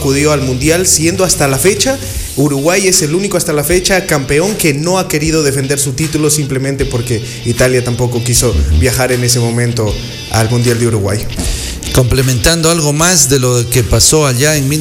acudió al Mundial, siendo hasta la fecha, Uruguay es el único hasta la fecha campeón que no ha querido defender su título simplemente porque Italia tampoco quiso viajar en ese momento al Mundial de Uruguay. Complementando algo más de lo que pasó allá en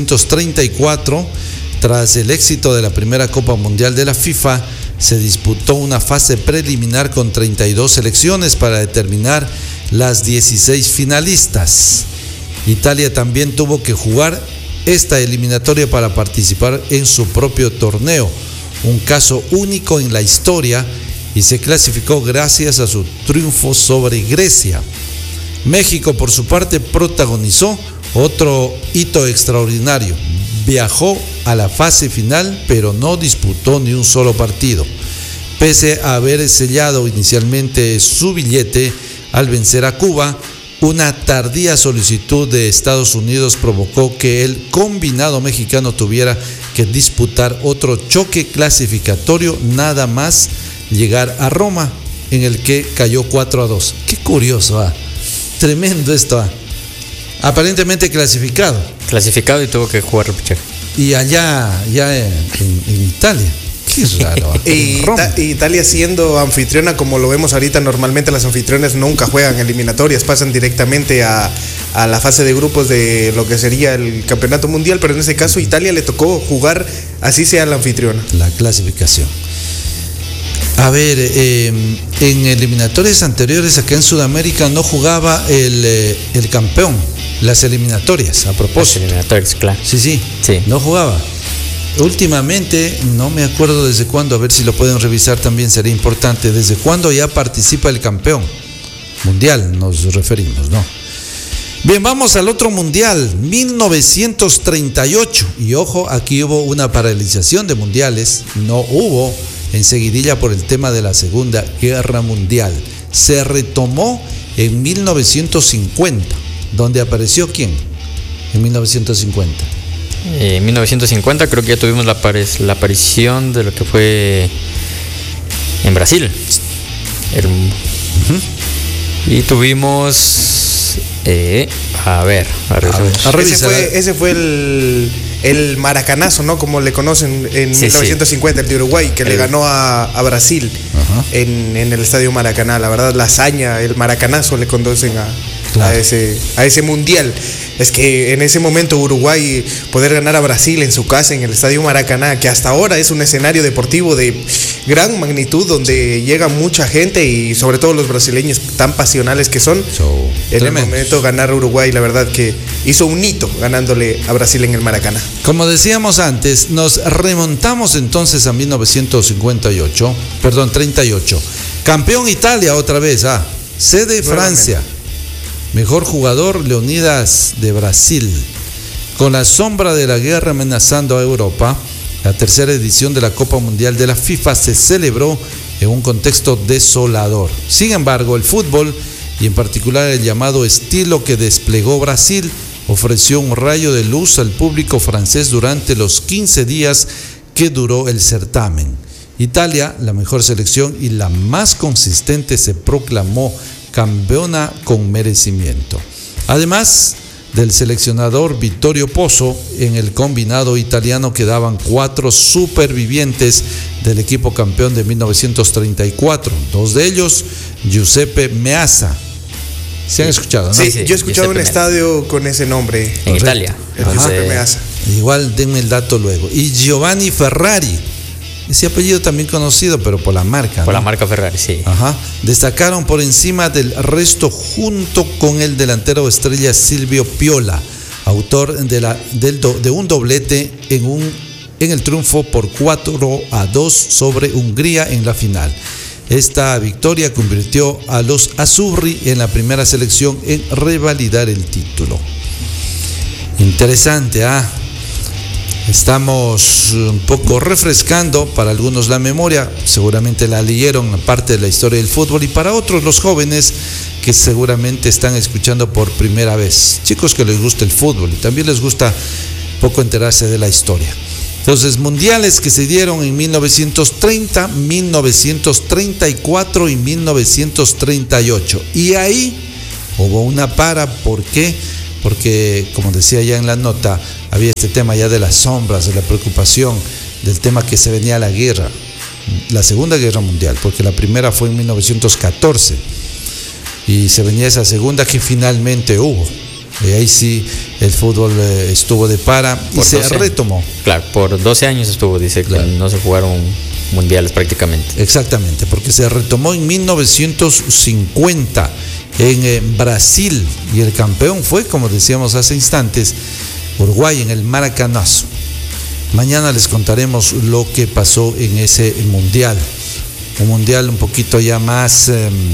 1934, tras el éxito de la primera Copa Mundial de la FIFA, se disputó una fase preliminar con 32 selecciones para determinar las 16 finalistas. Italia también tuvo que jugar esta eliminatoria para participar en su propio torneo, un caso único en la historia, y se clasificó gracias a su triunfo sobre Grecia. México, por su parte, protagonizó otro hito extraordinario. Viajó a la fase final, pero no disputó ni un solo partido, pese a haber sellado inicialmente su billete al vencer a Cuba. Una tardía solicitud de Estados Unidos provocó que el combinado mexicano tuviera que disputar otro choque clasificatorio nada más llegar a Roma, en el que cayó 4-2. Qué curioso, tremendo esto. Aparentemente clasificado y tuvo que jugar repechaje. Y allá en Italia. Qué raro. Italia siendo anfitriona, como lo vemos ahorita, normalmente las anfitriones nunca juegan eliminatorias, pasan directamente a la fase de grupos de lo que sería el campeonato mundial, pero en ese caso Italia le tocó jugar, así sea la anfitriona. La clasificación. A ver, en eliminatorias anteriores acá en Sudamérica no jugaba el campeón, las eliminatorias, a propósito. Las eliminatorias, claro. Sí, no jugaba. Últimamente, no me acuerdo desde cuándo, a ver si lo pueden revisar también, sería importante. ¿Desde cuándo ya participa el campeón mundial? Nos referimos, ¿no? Bien, vamos al otro mundial, 1938. Y ojo, aquí hubo una paralización de mundiales, no hubo enseguidilla por el tema de la Segunda Guerra Mundial. Se retomó en 1950, donde apareció ¿quién? En 1950. En 1950 creo que ya tuvimos la aparición de lo que fue en Brasil. Y tuvimos ese fue el maracanazo, ¿no? Como le conocen en 1950, el de Uruguay, que le ganó a Brasil en el Estadio Maracaná. La verdad, la hazaña, el maracanazo le conducen a ese mundial. Es que en ese momento Uruguay poder ganar a Brasil en su casa, en el Estadio Maracaná, que hasta ahora es un escenario deportivo de gran magnitud donde llega mucha gente y sobre todo los brasileños tan pasionales que son, en el momento ganar a Uruguay, la verdad que hizo un hito ganándole a Brasil en el Maracaná. Como decíamos antes, nos remontamos entonces a 38. Campeón Italia otra vez, sede Francia. Mejor jugador, Leonidas de Brasil. Con la sombra de la guerra amenazando a Europa, la tercera edición de la Copa Mundial de la FIFA se celebró en un contexto desolador. Sin embargo, el fútbol, y en particular el llamado estilo que desplegó Brasil, ofreció un rayo de luz al público francés durante los 15 días que duró el certamen. Italia, la mejor selección y la más consistente, se proclamó campeona con merecimiento. Además del seleccionador Vittorio Pozzo, en el combinado italiano quedaban 4 supervivientes del equipo campeón de 1934, 2 de ellos Giuseppe Meazza. ¿Se han escuchado, no? Sí, yo he escuchado un estadio con ese nombre. En Italia. El Giuseppe Meazza. Igual denme el dato luego. Y Giovanni Ferrari, ese apellido también conocido, pero por la marca. Por la marca Ferrari, sí. Destacaron por encima del resto junto con el delantero estrella Silvio Piola, autor de un doblete en el triunfo por 4-2 sobre Hungría en la final. Esta victoria convirtió a los azzurri en la primera selección en revalidar el título. Interesante, Estamos un poco refrescando para algunos la memoria, seguramente la leyeron, parte de la historia del fútbol, y para otros los jóvenes que seguramente están escuchando por primera vez, chicos que les gusta el fútbol y también les gusta poco enterarse de la historia. Entonces, mundiales que se dieron en 1930, 1934 y 1938. Y ahí hubo una ¿por qué? Porque, como decía ya en la nota, había este tema ya de las sombras, de la preocupación, del tema que se venía la guerra, la Segunda Guerra Mundial, porque la primera fue en 1914 y se venía esa segunda que finalmente hubo. Y ahí sí el fútbol estuvo de para y se retomó. Claro, por 12 años estuvo, dice, claro, que no se jugaron mundiales prácticamente. Exactamente, porque se retomó en 1950 en Brasil y el campeón fue, como decíamos hace instantes, Uruguay en el Maracanazo. Mañana les contaremos lo que pasó en ese mundial, un mundial un poquito ya más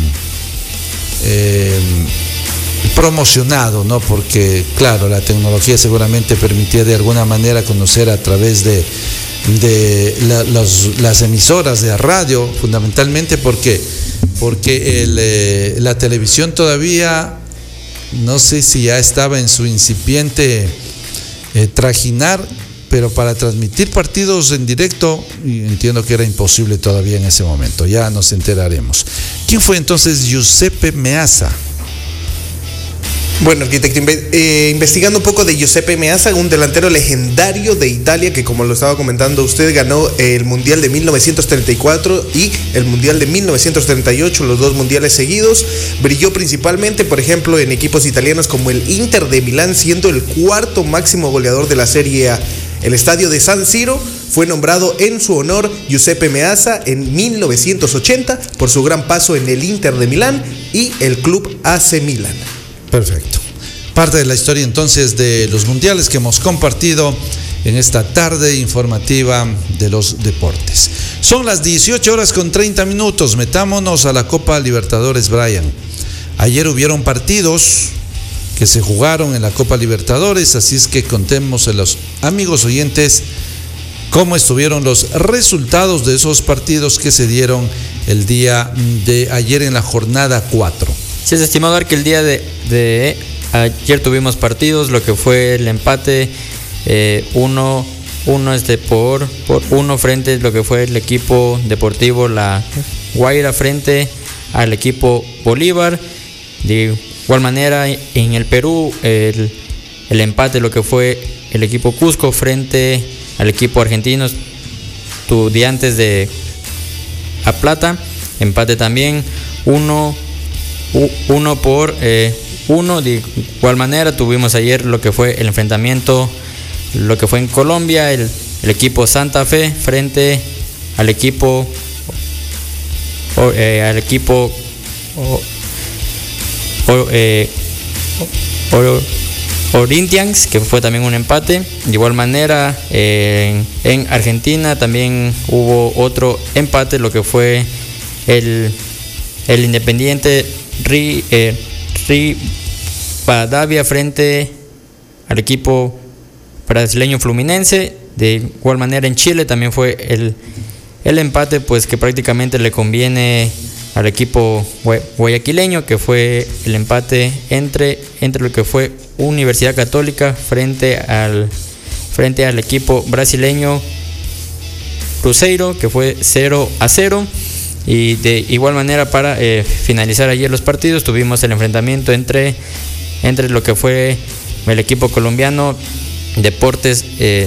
promocionado, ¿no? Porque claro, la tecnología seguramente permitía de alguna manera conocer a través de las emisoras de radio, fundamentalmente porque la televisión todavía, no sé si ya estaba en su incipiente trajinar, pero para transmitir partidos en directo, entiendo que era imposible todavía en ese momento. Ya nos enteraremos. ¿Quién fue entonces Giuseppe Meazza? Bueno, arquitecto, investigando un poco de Giuseppe Meazza, un delantero legendario de Italia que, como lo estaba comentando usted, ganó el Mundial de 1934 y el Mundial de 1938, los dos mundiales seguidos. Brilló principalmente, por ejemplo, en equipos italianos como el Inter de Milán, siendo el cuarto máximo goleador de la Serie A. El estadio de San Siro fue nombrado en su honor Giuseppe Meazza en 1980 por su gran paso en el Inter de Milán y el club AC Milan. Perfecto. Parte de la historia entonces de los mundiales que hemos compartido en esta tarde informativa de los deportes. Son las 18:30. Metámonos a la Copa Libertadores, Brian. Ayer hubieron partidos que se jugaron en la Copa Libertadores, así es que contemos a los amigos oyentes cómo estuvieron los resultados de esos partidos que se dieron el día de ayer en la jornada 4. Sí, es estimado que el día de ayer tuvimos partidos, lo que fue el empate 1 por 1 frente a lo que fue el equipo deportivo La Guaira frente al equipo Bolívar. De igual manera, en el Perú, el empate, lo que fue el equipo Cusco frente al equipo argentino Estudiantes de La Plata, empate también 1 por 1. De igual manera tuvimos ayer lo que fue el enfrentamiento, lo que fue en Colombia, el equipo Santa Fe frente al equipo Corinthians, que fue también un empate. De igual manera en Argentina también hubo otro empate, lo que fue el Independiente Rivadavia frente al equipo brasileño Fluminense. De igual manera en Chile también fue el empate, pues que prácticamente le conviene al equipo guayaquileño, que fue el empate entre lo que fue Universidad Católica frente al equipo brasileño Cruzeiro, que fue 0-0. Y de igual manera, para finalizar ayer los partidos, tuvimos el enfrentamiento entre lo que fue el equipo colombiano Deportes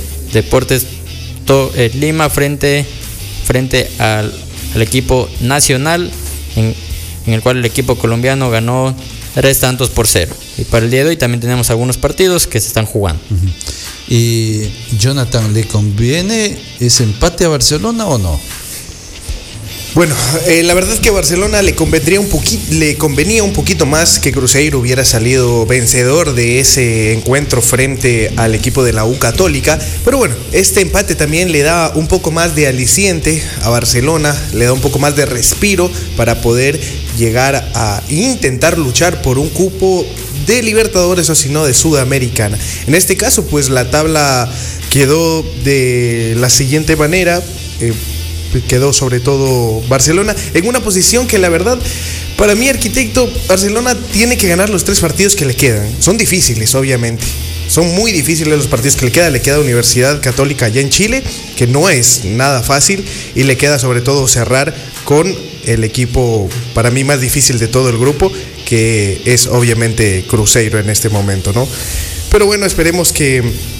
Lima frente al equipo Nacional, en el cual el equipo colombiano ganó 3-0. Y para el día de hoy también tenemos algunos partidos que se están jugando. Y Jonathan, ¿le conviene ese empate a Barcelona o no? Bueno, la verdad es que a Barcelona le convenía un poquito más que Cruzeiro hubiera salido vencedor de ese encuentro frente al equipo de la U Católica. Pero bueno, este empate también le da un poco más de aliciente a Barcelona, le da un poco más de respiro para poder llegar a intentar luchar por un cupo de Libertadores o si no de Sudamericana. En este caso, pues la tabla quedó de la siguiente manera. Quedó sobre todo Barcelona en una posición que, la verdad, para mí, arquitecto, Barcelona tiene que ganar los 3 partidos que le quedan. Son difíciles, obviamente. Son muy difíciles los partidos que le queda. Le queda Universidad Católica allá en Chile, que no es nada fácil, y le queda sobre todo cerrar con el equipo para mí más difícil de todo el grupo, que es obviamente Cruzeiro en este momento, ¿no? Pero bueno, esperemos que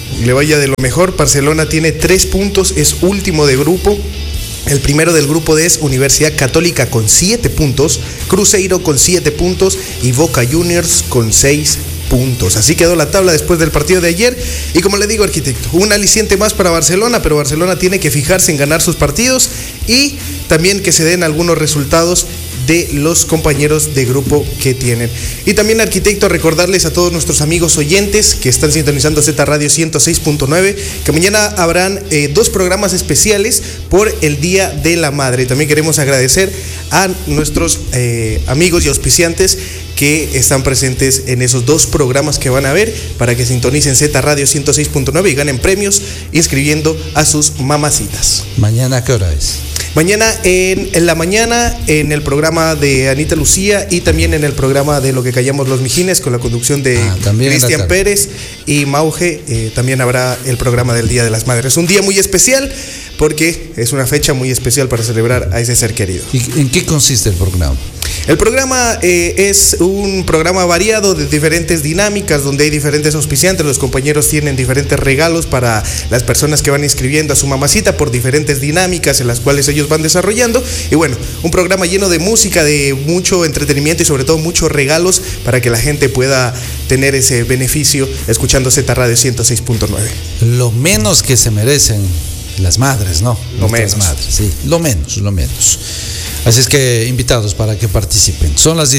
le vaya de lo mejor. Barcelona tiene 3 puntos, es último de grupo. El primero del grupo D es Universidad Católica con 7 puntos, Cruzeiro con 7 puntos y Boca Juniors con 6 puntos. Así quedó la tabla después del partido de ayer. Y como le digo, arquitecto, un aliciente más para Barcelona, pero Barcelona tiene que fijarse en ganar sus partidos y también que se den algunos resultados de los compañeros de grupo que tienen. Y también, arquitecto, recordarles a todos nuestros amigos oyentes que están sintonizando Z Radio 106.9 que mañana habrán 2 programas especiales por el Día de la Madre. También queremos agradecer a nuestros amigos y auspiciantes que están presentes en esos 2 programas que van a ver, para que sintonicen Z Radio 106.9 y ganen premios inscribiendo a sus mamacitas. ¿Mañana qué hora es? Mañana en la mañana en el programa de Anita Lucía y también en el programa de Lo que callamos los mijines con la conducción de Cristian Pérez y Mauge. También habrá el programa del Día de las Madres. Un día muy especial porque es una fecha muy especial para celebrar a ese ser querido. ¿Y en qué consiste el programa? El programa es un programa variado de diferentes dinámicas donde hay diferentes auspiciantes. Los compañeros tienen diferentes regalos para las personas que van inscribiendo a su mamacita por diferentes dinámicas en las cuales ellos van desarrollando. Y bueno, un programa lleno de música, de mucho entretenimiento y sobre todo muchos regalos para que la gente pueda tener ese beneficio escuchando Z Radio 106.9. Lo menos que se merecen las madres, ¿no? Lo menos. Madres, sí, lo menos. Así es que invitados para que participen. Son las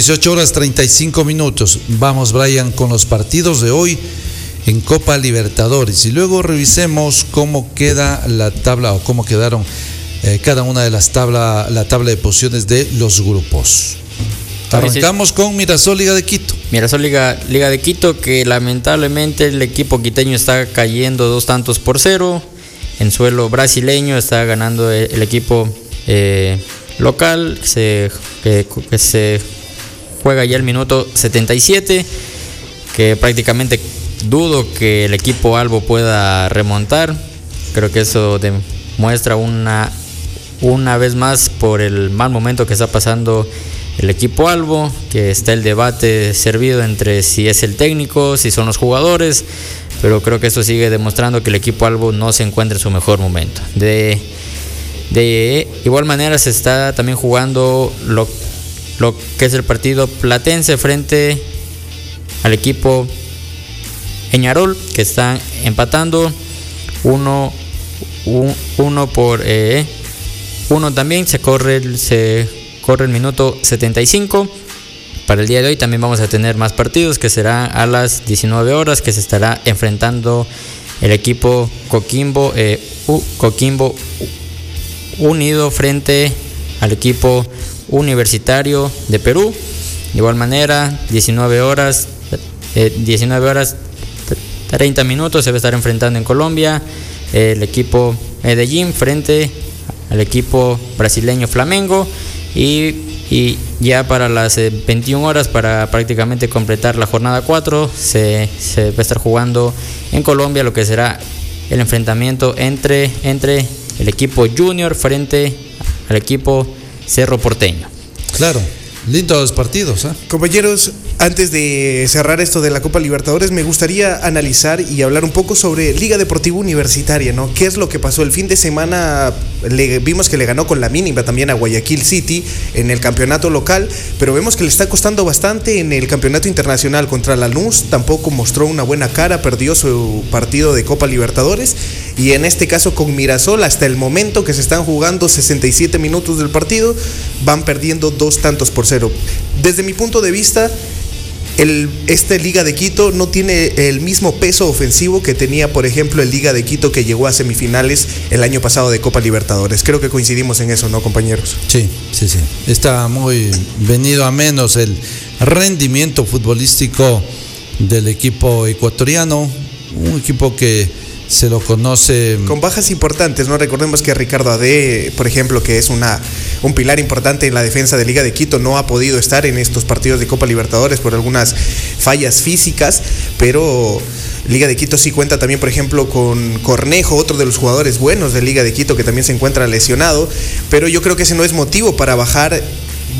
18:35. Vamos, Brian, con los partidos de hoy en Copa Libertadores y luego revisemos cómo queda la tabla o cómo quedaron cada una de las la tabla de posiciones de los grupos. Arrancamos con Mirasol Liga de Quito. Mirasol Liga de Quito, que lamentablemente el equipo quiteño está cayendo 2-0. En suelo brasileño está ganando el equipo local, que se juega ya el minuto 77, que prácticamente dudo que el equipo albo pueda remontar. Creo que eso demuestra una vez más por el mal momento que está pasando el equipo albo, que está el debate servido entre si es el técnico, si son los jugadores, pero creo que eso sigue demostrando que el equipo albo no se encuentra en su mejor momento. De igual manera se está también jugando lo que es el partido platense frente al equipo Peñarol, que están empatando 1 por 1 también. Se corre el minuto 75. Para el día de hoy también vamos a tener más partidos, que será a las 19 horas, que se estará enfrentando el equipo Coquimbo Unido frente al equipo Universitario de Perú. De igual manera, 19 horas 30 minutos se va a estar enfrentando en Colombia el equipo Medellín frente al equipo brasileño Flamengo. Y ya para las 21 horas, para prácticamente completar la jornada 4, se va a estar jugando en Colombia lo que será el enfrentamiento entre el equipo Junior frente al equipo Cerro Porteño. Claro, lindos partidos, ¿eh? Compañeros, antes de cerrar esto de la Copa Libertadores, me gustaría analizar y hablar un poco sobre Liga Deportiva Universitaria, ¿no? ¿Qué es lo que pasó el fin de semana? Vimos que le ganó con la mínima también a Guayaquil City en el campeonato local, pero vemos que le está costando bastante en el campeonato internacional. Contra Lanús tampoco mostró una buena cara, perdió su partido de Copa Libertadores, y en este caso con Mirasol, hasta el momento que se están jugando 67 minutos del partido, van perdiendo 2-0. Desde mi punto de vista, esta Liga de Quito no tiene el mismo peso ofensivo que tenía, por ejemplo, el Liga de Quito que llegó a semifinales el año pasado de Copa Libertadores. Creo que coincidimos en eso, ¿no, compañeros? Sí. Está muy venido a menos el rendimiento futbolístico del equipo ecuatoriano, un equipo que se lo conoce con bajas importantes, ¿no? Recordemos que Ricardo Ade, por ejemplo, que es un pilar importante en la defensa de Liga de Quito, no ha podido estar en estos partidos de Copa Libertadores por algunas fallas físicas, pero Liga de Quito sí cuenta también, por ejemplo, con Cornejo, otro de los jugadores buenos de Liga de Quito, que también se encuentra lesionado, pero yo creo que ese no es motivo para bajar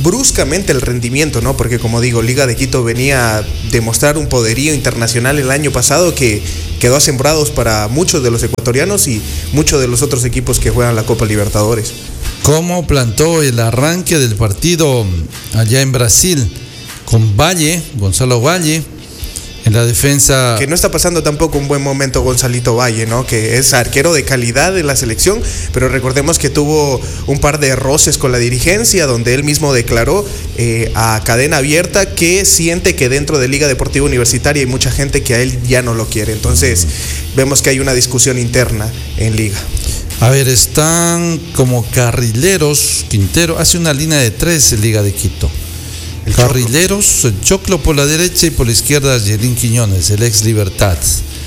bruscamente el rendimiento, ¿no? Porque como digo, Liga de Quito venía a demostrar un poderío internacional el año pasado que quedó asombrados para muchos de los ecuatorianos y muchos de los otros equipos que juegan la Copa Libertadores. ¿Cómo plantó el arranque del partido allá en Brasil? Con Valle, Gonzalo Valle, en la defensa. Que no está pasando tampoco un buen momento Gonzalito Valle, ¿no? Que es arquero de calidad de la selección, pero recordemos que tuvo un par de roces con la dirigencia, donde él mismo declaró a cadena abierta que siente que dentro de Liga Deportiva Universitaria hay mucha gente que a él ya no lo quiere. Entonces, vemos que hay una discusión interna en Liga. A ver, están como carrileros. Quintero hace una línea de 3 en Liga de Quito. El carrileros, el Choclo por la derecha y por la izquierda Yerlín Quiñones, el ex Libertad.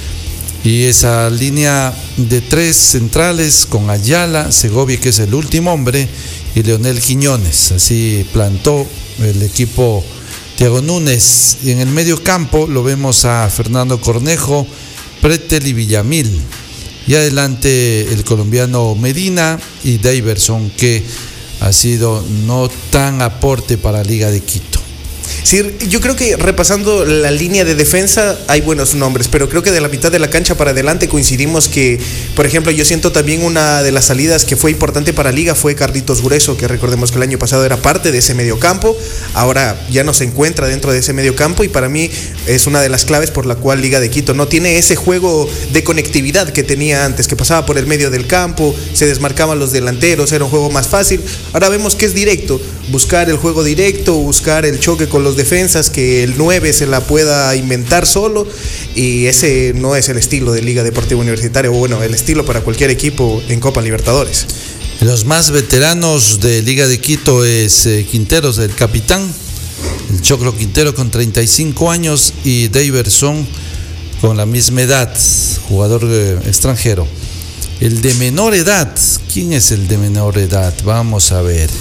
Y esa línea de 3 centrales con Ayala, Segovia, que es el último hombre, y Leonel Quiñones. Así plantó el equipo Thiago Núñez. Y en el medio campo lo vemos a Fernando Cornejo, Pretel y Villamil. Y adelante el colombiano Medina y Daverson, que ha sido no tan aporte para Liga de Quito. Sí, yo creo que repasando la línea de defensa hay buenos nombres, pero creo que de la mitad de la cancha para adelante coincidimos que, por ejemplo, yo siento también una de las salidas que fue importante para Liga fue Carlitos Grueso, que recordemos que el año pasado era parte de ese mediocampo, ahora ya no se encuentra dentro de ese mediocampo y para mí es una de las claves por la cual Liga de Quito no tiene ese juego de conectividad que tenía antes, que pasaba por el medio del campo, se desmarcaban los delanteros, era un juego más fácil. Ahora vemos que es directo, buscar el juego directo, buscar el choque con los defensas, que el 9 se la pueda inventar solo, y ese no es el estilo de Liga Deportiva Universitaria, o bueno, el estilo para cualquier equipo en Copa Libertadores. Los más veteranos de Liga de Quito es Quinteros, el capitán, el Choclo Quintero con 35 años y Daverson con la misma edad, jugador extranjero. El de menor edad, ¿quién es el de menor edad? Vamos a ver.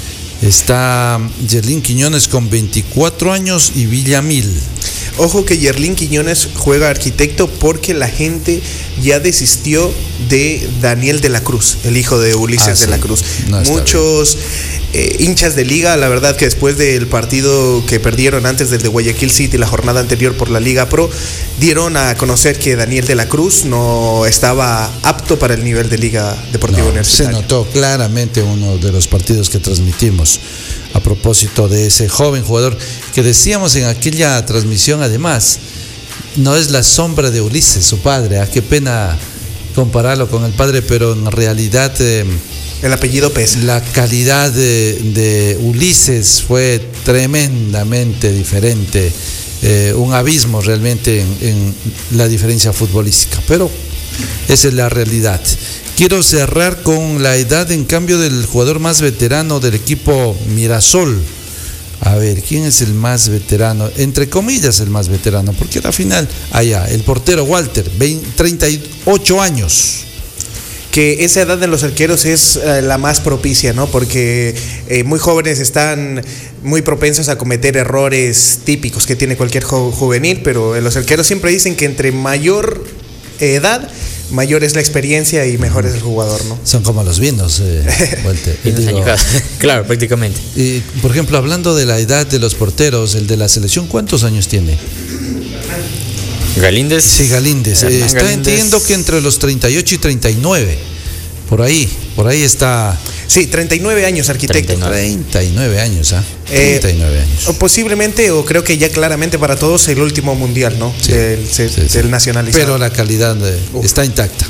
Está Yerlín Quiñones con 24 años y Villamil. Ojo que Yerlín Quiñones juega arquitecto porque la gente ya desistió de Daniel de la Cruz, el hijo de Ulises de la Cruz. No, muchos hinchas de Liga, la verdad que después del partido que perdieron antes del de Guayaquil City, la jornada anterior por la Liga Pro, dieron a conocer que Daniel de la Cruz no estaba apto para el nivel de Liga Deportiva Universitaria. Se notó claramente uno de los partidos que transmitimos a propósito de ese joven jugador que decíamos en aquella transmisión, además, no es la sombra de Ulises, su padre. Qué pena compararlo con el padre, pero en realidad el apellido pesa. La calidad de Ulises fue tremendamente diferente, un abismo realmente en la diferencia futbolística, pero esa es la realidad. Quiero cerrar con la edad, en cambio, del jugador más veterano del equipo Mirasol. A ver, ¿quién es el más veterano? Entre comillas, el más veterano, porque al final, el portero Walter, 38 años. Que esa edad de los arqueros es la más propicia, ¿no? Porque muy jóvenes están muy propensos a cometer errores típicos que tiene cualquier juvenil, pero los arqueros siempre dicen que entre mayor edad, mayor es la experiencia y mejor es el jugador, ¿no? Son como los vinos, Walter. Claro, prácticamente. Y, por ejemplo, hablando de la edad de los porteros, el de la selección, ¿cuántos años tiene? Galíndez. Sí, Galíndez. Está entiendo que entre los 38 y 39. Por ahí está. Sí, 39 años, arquitecto. 39 años, 39 años. O posiblemente, o creo que ya claramente para todos, el último mundial, ¿no? Sí, del nacionalizado. Pero la calidad está intacta.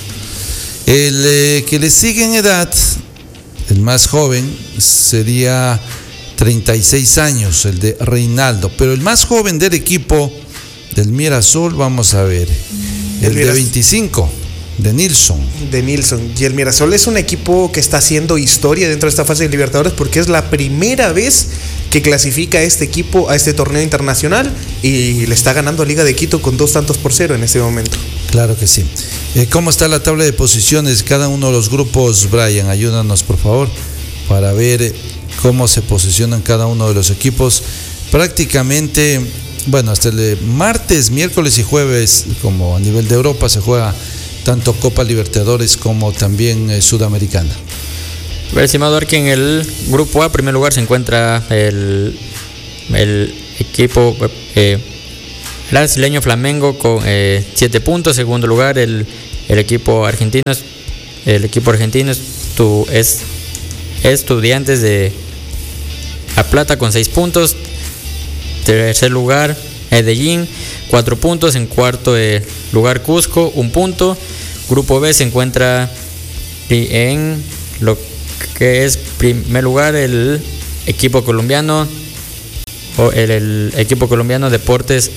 El que le sigue en edad, el más joven, sería 36 años, el de Reinaldo. Pero el más joven del equipo del Mirasol, vamos a ver, el de 25. De Nilsson. Y el Mirasol es un equipo que está haciendo historia dentro de esta fase de Libertadores porque es la primera vez que clasifica este equipo a este torneo internacional y le está ganando a Liga de Quito con 2-0 en este momento. Claro que sí. ¿Cómo está la tabla de posiciones? Cada uno de los grupos, Brian, ayúdanos por favor para ver cómo se posicionan cada uno de los equipos. Prácticamente, bueno, hasta el martes, miércoles y jueves, como a nivel de Europa, se juega tanto Copa Libertadores como también Sudamericana. Estimado Arqui, en el grupo A, primer lugar, se encuentra el equipo brasileño Flamengo con 7 puntos. Segundo lugar, el equipo argentino. El equipo argentino es Estudiantes de La Plata con 6 puntos. Tercer lugar, Medellín, 4 puntos. En cuarto lugar, Cusco, 1 punto. Grupo B se encuentra en lo que es primer lugar el equipo colombiano, el equipo colombiano Deportes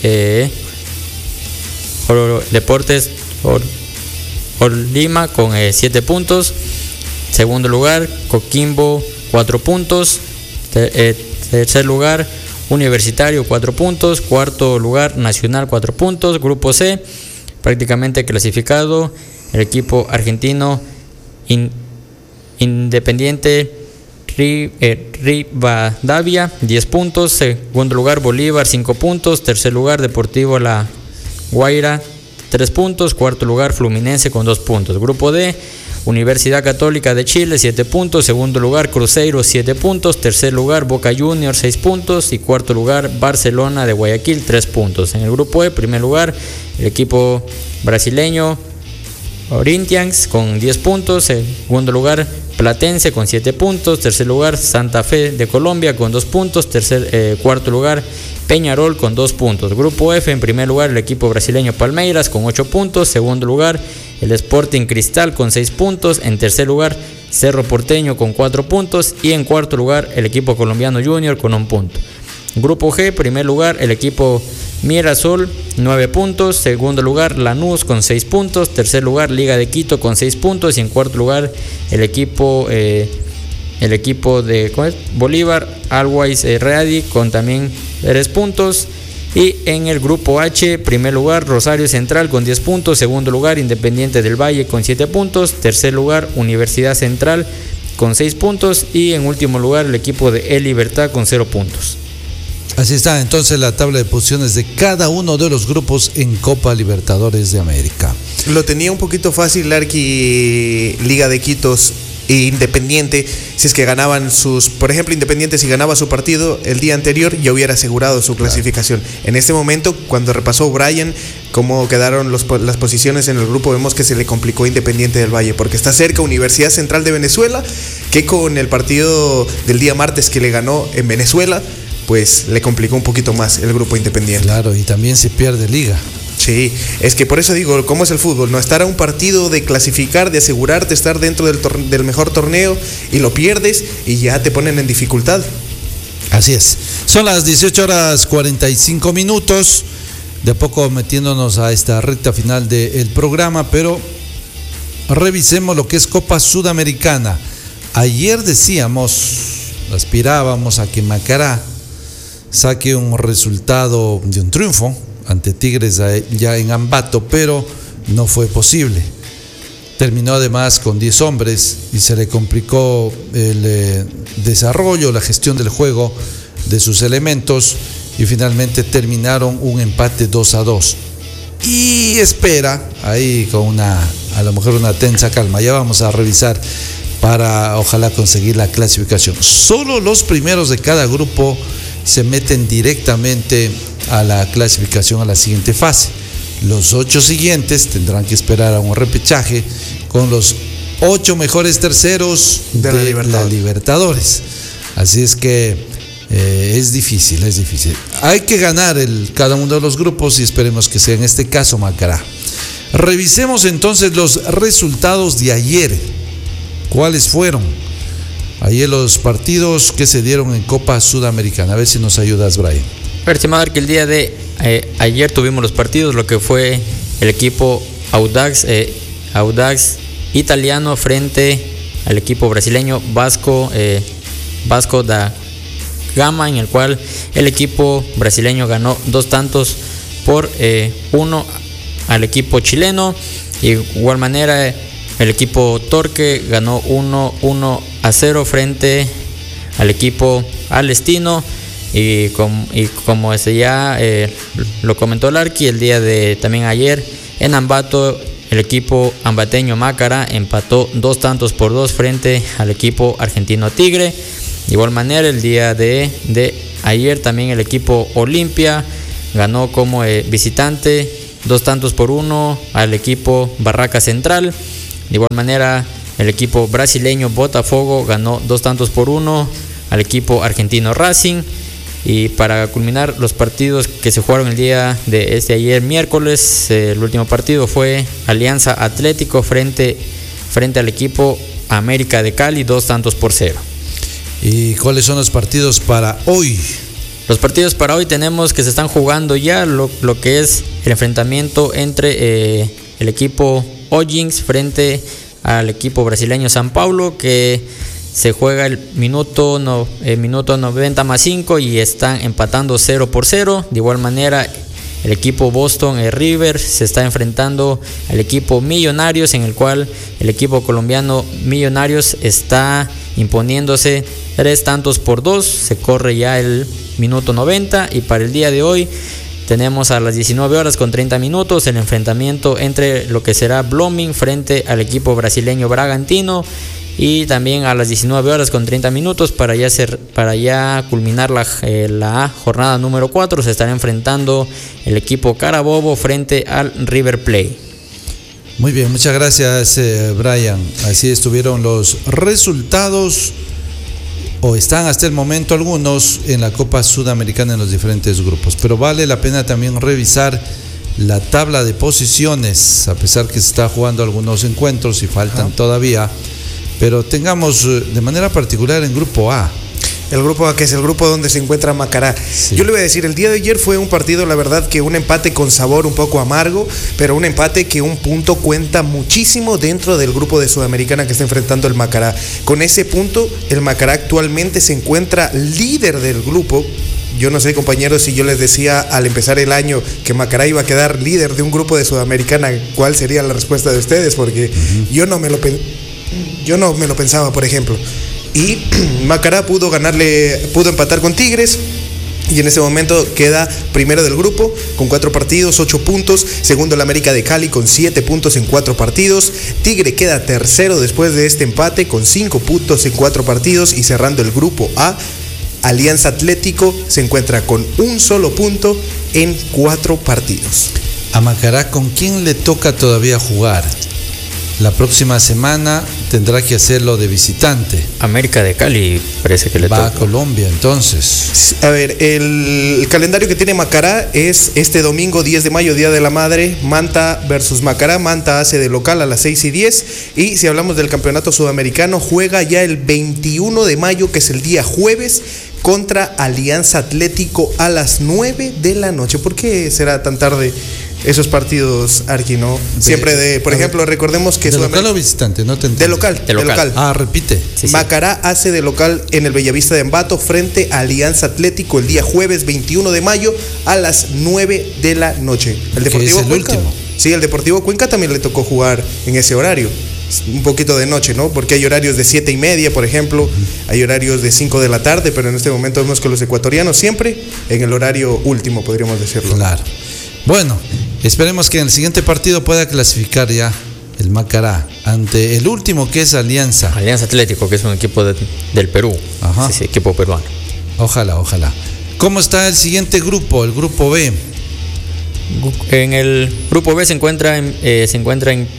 Lima con 7 puntos. Segundo lugar, Coquimbo, 4 puntos. Tercer lugar, Universitario, 4 puntos. Cuarto lugar, Nacional, 4 puntos. Grupo C, prácticamente clasificado, el equipo argentino Independiente Rivadavia, 10 puntos. Segundo lugar, Bolívar, 5 puntos. Tercer lugar, Deportivo La Guaira, 3 puntos. Cuarto lugar, Fluminense con 2 puntos. Grupo D, Universidad Católica de Chile, 7 puntos. Segundo lugar, Cruzeiro, 7 puntos. Tercer lugar, Boca Juniors, 6 puntos. Y cuarto lugar, Barcelona de Guayaquil, 3 puntos. En el grupo E, primer lugar, el equipo brasileño Corinthians con 10 puntos. Segundo lugar, Platense con 7 puntos. Tercer lugar, Santa Fe de Colombia con 2 puntos. Cuarto lugar, Peñarol con 2 puntos. Grupo F, en primer lugar, el equipo brasileño Palmeiras con 8 puntos. Segundo lugar, el Sporting Cristal con 6 puntos. En tercer lugar, Cerro Porteño con 4 puntos. Y en cuarto lugar, el equipo colombiano Junior con 1 punto. Grupo G, primer lugar, el equipo Mirasol, 9 puntos. Segundo lugar, Lanús con 6 puntos. Tercer lugar, Liga de Quito con 6 puntos. Y en cuarto lugar, el equipo de Bolívar, Always Ready con también 3 puntos. Y en el grupo H, primer lugar, Rosario Central con 10 puntos. Segundo lugar, Independiente del Valle con 7 puntos. Tercer lugar, Universidad Central con 6 puntos. Y en último lugar, el equipo de El Libertad con 0 puntos. Así está entonces la tabla de posiciones de cada uno de los grupos en Copa Libertadores de América. Lo tenía un poquito fácil Arqui, Liga de Quito e Independiente, si es que ganaban por ejemplo, Independiente si ganaba su partido el día anterior ya hubiera asegurado su clasificación. Claro. En este momento, cuando repasó Brian cómo quedaron las posiciones en el grupo, vemos que se le complicó Independiente del Valle, porque está cerca Universidad Central de Venezuela, que con el partido del día martes que le ganó en Venezuela, pues le complicó un poquito más el grupo Independiente. Claro, y también se pierde liga. Sí, es que por eso digo, ¿cómo es el fútbol? No estar a un partido de clasificar, de asegurarte estar dentro del mejor torneo y lo pierdes y ya te ponen en dificultad. Así es. Son las 18:45. De poco metiéndonos a esta recta final del programa, pero revisemos lo que es Copa Sudamericana. Ayer aspirábamos a que Macará saque un resultado de un triunfo ante Tigres ya en Ambato, pero no fue posible. Terminó además con 10 hombres y se le complicó el desarrollo, la gestión del juego de sus elementos, y finalmente terminaron un empate 2-2. Y espera ahí con a lo mejor una tensa calma. Ya vamos a revisar para ojalá conseguir la clasificación. Solo los primeros de cada grupo se meten directamente a la clasificación a la siguiente fase. Los 8 siguientes tendrán que esperar a un repechaje con los 8 mejores terceros de la Libertadores. Así es que es difícil. Hay que ganar cada uno de los grupos y esperemos que sea en este caso Macará. Revisemos entonces los resultados de ayer. ¿Cuáles fueron? Ayer los partidos que se dieron en Copa Sudamericana. A ver si nos ayudas, Brian. Estimado, que el día de ayer tuvimos los partidos, lo que fue el equipo Audax italiano frente al equipo brasileño Vasco da Gama, en el cual el equipo brasileño ganó 2 tantos por 1 al equipo chileno. Y de igual manera el equipo Torque ganó 1-0 frente al equipo Palestino. Y como ya lo comentó el Arqui, el día de también ayer en Ambato el equipo ambateño Macará empató 2-2 frente al equipo argentino Tigre. De igual manera, el día de ayer también el equipo Olimpia ganó como visitante 2-1 al equipo Barraca Central. De igual manera, el equipo brasileño Botafogo ganó 2-1 al equipo argentino Racing. Y para culminar los partidos que se jugaron el día de ayer miércoles, el último partido fue Alianza Atlético frente al equipo América de Cali, 2-0. ¿Y cuáles son los partidos para hoy? Los partidos para hoy tenemos que se están jugando ya lo que es el enfrentamiento entre el equipo O'Higgins frente al equipo brasileño São Paulo, que se juega el minuto 90+5 y están empatando 0-0. De igual manera, el equipo Boston River se está enfrentando al equipo Millonarios, en el cual el equipo colombiano Millonarios está imponiéndose 3-2. Se corre ya el minuto 90 y para el día de hoy tenemos a las 19:30 el enfrentamiento entre lo que será Blooming frente al equipo brasileño Bragantino, y también a las 19:30 para ya culminar la jornada número 4 se estará enfrentando el equipo Carabobo frente al River Plate. Muy bien, muchas gracias, Brian. Así estuvieron los resultados, o están hasta el momento algunos, en la Copa Sudamericana en los diferentes grupos. Pero vale la pena también revisar la tabla de posiciones, a pesar que se está jugando algunos encuentros y faltan todavía. Pero tengamos de manera particular en Grupo A. El Grupo A, que es el grupo donde se encuentra Macará. Sí. Yo le voy a decir, el día de ayer fue un partido, la verdad, que un empate con sabor un poco amargo, pero un empate que un punto cuenta muchísimo dentro del grupo de Sudamericana que está enfrentando el Macará. Con ese punto, el Macará actualmente se encuentra líder del grupo. Yo no sé, compañeros, si yo les decía al empezar el año que Macará iba a quedar líder de un grupo de Sudamericana, ¿cuál sería la respuesta de ustedes? Porque yo no me lo pensaba, por ejemplo. Y Macará pudo empatar con Tigres, y en ese momento queda primero del grupo con 4 partidos, 8 puntos. Segundo el América de Cali con 7 puntos en 4 partidos. Tigre queda tercero después de este empate con 5 puntos en 4 partidos. Y cerrando el grupo A, Alianza Atlético se encuentra con un solo punto en 4 partidos. A Macará, ¿con quién le toca todavía jugar? La próxima semana tendrá que hacerlo de visitante. América de Cali parece que le toca. Va a Colombia, entonces. A ver, el calendario que tiene Macará es este domingo 10 de mayo, Día de la Madre, Manta versus Macará. Manta hace de local a las 6:10. Y si hablamos del campeonato sudamericano, juega ya el 21 de mayo, que es el día jueves, contra Alianza Atlético a las 9 de la noche. ¿Por qué será tan tarde esos partidos, Arqui, no? Siempre por ejemplo, recordemos que... ¿De local o visitante? No te entiendo. De local. Ah, repite. Sí. Macará hace de local en el Bellavista de Ambato frente a Alianza Atlético el día jueves 21 de mayo a las 9 de la noche. El Deportivo Cuenca. Último. Sí, el Deportivo Cuenca también le tocó jugar en ese horario. Un poquito de noche, ¿no? Porque hay horarios de 7:30, por ejemplo, hay horarios de 5 de la tarde, pero en este momento vemos que los ecuatorianos siempre en el horario último, podríamos decirlo. Claro. Bueno, esperemos que en el siguiente partido pueda clasificar ya el Macará ante el último, que es Alianza. Alianza Atlético, que es un equipo del Perú. Ajá. Sí, equipo peruano. Ojalá. ¿Cómo está el siguiente grupo, el grupo B? En el grupo B se encuentra en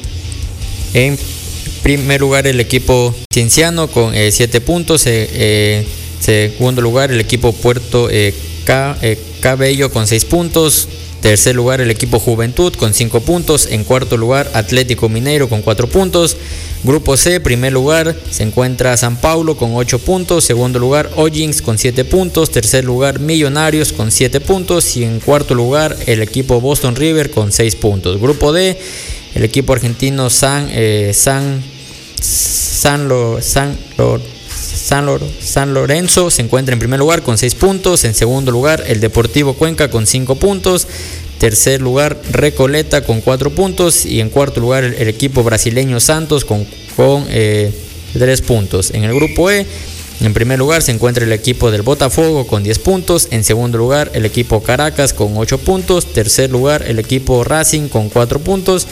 primer lugar el equipo Cienciano con 7 puntos. Segundo lugar el equipo Puerto Cabello con 6 puntos. Tercer lugar el equipo Juventud con 5 puntos. En cuarto lugar Atlético Mineiro con 4 puntos. Grupo C, primer lugar se encuentra São Paulo con 8 puntos. Segundo lugar O'Higgins con 7 puntos. Tercer lugar Millonarios con 7 puntos. Y en cuarto lugar el equipo Boston River con 6 puntos. Grupo D, el equipo argentino San Lorenzo se encuentra en primer lugar con 6 puntos. En segundo lugar el Deportivo Cuenca con 5 puntos. Tercer lugar Recoleta con 4 puntos. Y en cuarto lugar el equipo brasileño Santos con 3 puntos. En el grupo E, en primer lugar se encuentra el equipo del Botafogo con 10 puntos. En segundo lugar el equipo Caracas con 8 puntos. Tercer lugar el equipo Racing con 4 puntos.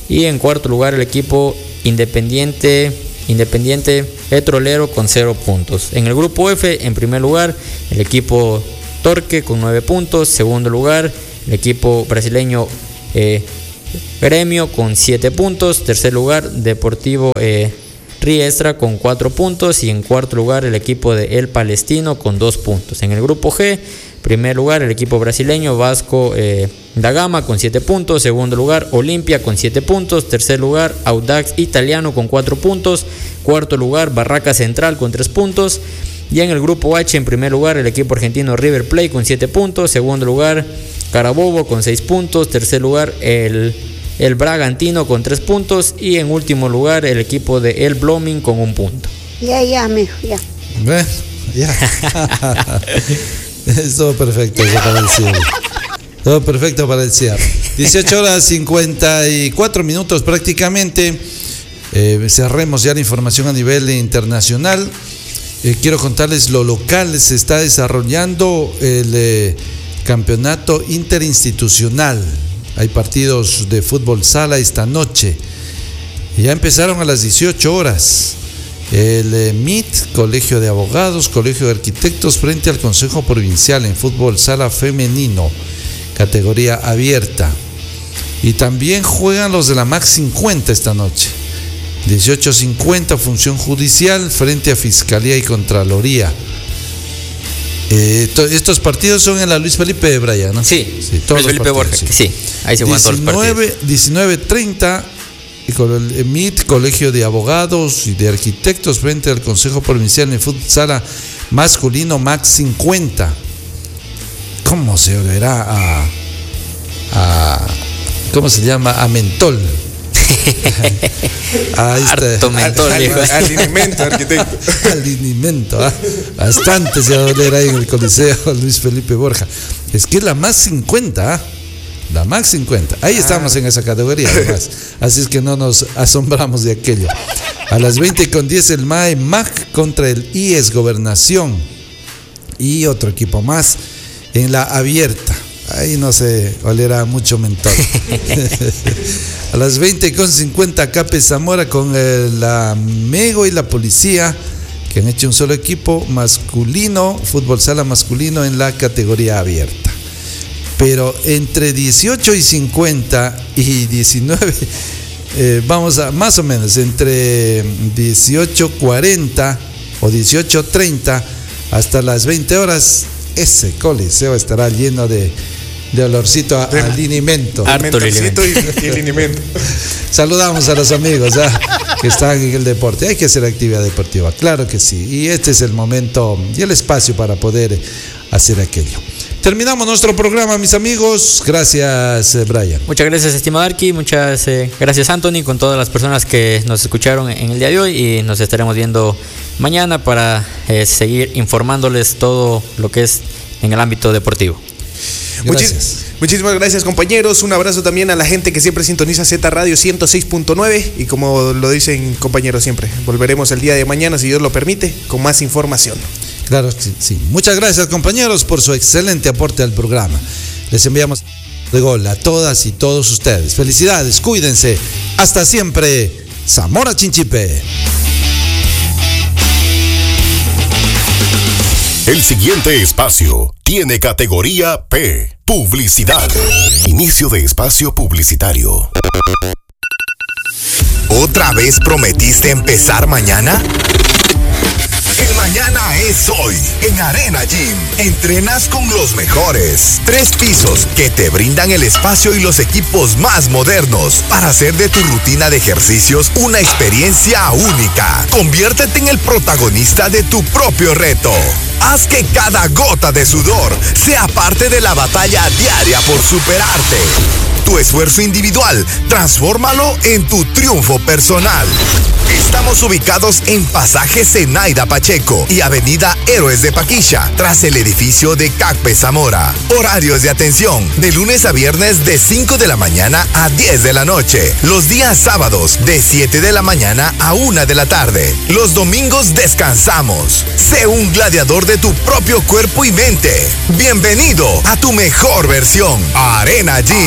Y en cuarto lugar el equipo Independiente Petrolero con 0 puntos. En el grupo F, en primer lugar, el equipo Torque con 9 puntos. Segundo lugar, el equipo brasileño Gremio con 7 puntos. Tercer lugar, Deportivo Riestra con 4 puntos. Y en cuarto lugar, el equipo de El Palestino con 2 puntos. En el grupo G, primer lugar, el equipo brasileño Vasco da Gama con 7 puntos. Segundo lugar, Olimpia con 7 puntos. Tercer lugar, Audax Italiano con 4 puntos. Cuarto lugar, Barraca Central con 3 puntos. Y en el grupo H, en primer lugar, el equipo argentino River Plate con 7 puntos. Segundo lugar, Carabobo con 6 puntos. Tercer lugar, el Bragantino con 3 puntos. Y en último lugar, el equipo de El Blooming con 1 punto. Ya, mijo, ya. Bueno, ya. Es todo perfecto eso para el cierre. Todo perfecto para el cierre. 18 horas 54 minutos prácticamente. Cerremos ya la información a nivel internacional. Quiero contarles lo local. Se está desarrollando el campeonato interinstitucional. Hay partidos de fútbol sala esta noche. Ya empezaron a las 18 horas. El MIT, Colegio de Abogados, Colegio de Arquitectos, frente al Consejo Provincial en fútbol sala femenino, categoría abierta. Y también juegan los de la MAC 50 esta noche. 18:50, función judicial frente a Fiscalía y Contraloría. Estos partidos son en la Luis Felipe de Braya, ¿no? Sí, todos Luis Felipe Borges, sí. Ahí se juegan todos los partidos. 19:30, con el MIT, Colegio de Abogados y de Arquitectos, frente al Consejo Provincial en fútbol sala masculino MAC 50. ¿Cómo se verá ¿cómo se llama? A Mentol. Harto mentol, alinimento, arquitecto. Alinimento, bastante se va a doler ahí en el Coliseo Luis Felipe Borja. Es que es la MAC 50, la MAC 50. Ahí estamos en esa categoría, además. Así es que no nos asombramos de aquello. A las 20:10 el MAE MAC contra el IES Gobernación. Y otro equipo más en la abierta. Ahí no se olerá mucho mentol. A las 20:50 Cape Zamora con la Mego y la Policía, que han hecho un solo equipo masculino, fútbol sala masculino en la categoría abierta. Pero entre 18:50 y 19, vamos a más o menos entre 18:40 o 18:30 hasta las 20 horas, ese coliseo estará lleno de olorcito a linimento. Alimentocito y linimento. Saludamos a los amigos que están en el deporte. Hay que hacer actividad deportiva, claro que sí. Y este es el momento y el espacio para poder hacer aquello. Terminamos nuestro programa, mis amigos. Gracias, Brian. Muchas gracias, estimado Arqui. Muchas gracias, Anthony, con todas las personas que nos escucharon en el día de hoy. Y nos estaremos viendo mañana para seguir informándoles todo lo que es en el ámbito deportivo. Muchísimas gracias, compañeros. Un abrazo también a la gente que siempre sintoniza Z Radio 106.9. Y como lo dicen, compañeros, siempre volveremos el día de mañana, si Dios lo permite, con más información. Claro, sí. Muchas gracias, compañeros, por su excelente aporte al programa. Les enviamos de gol a todas y todos ustedes. Felicidades, cuídense. Hasta siempre. Zamora Chinchipe. El siguiente espacio tiene categoría P, publicidad. Inicio de espacio publicitario. ¿Otra vez prometiste empezar mañana? El mañana es hoy. En Arena Gym entrenas con los mejores. 3 pisos que te brindan el espacio y los equipos más modernos para hacer de tu rutina de ejercicios una experiencia única. Conviértete en el protagonista de tu propio reto. Haz que cada gota de sudor sea parte de la batalla diaria por superarte. Tu esfuerzo individual, transfórmalo en tu triunfo personal. Estamos ubicados en Pasaje Zenaida Pacheco y Avenida Héroes de Paquilla, tras el edificio de CACPE Zamora. Horarios de atención, de lunes a viernes de 5 de la mañana a 10 de la noche. Los días sábados de 7 de la mañana a 1 de la tarde. Los domingos descansamos. Sé un gladiador de tu propio cuerpo y mente. Bienvenido a tu mejor versión. Arena Gym.